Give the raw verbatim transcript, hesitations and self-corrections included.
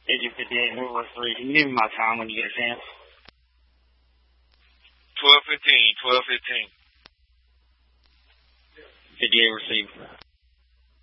Agent fifty-eight, Northwest three. Can you give me my time when you get a chance? twelve fifteen, twelve fifteen. fifty-eight received.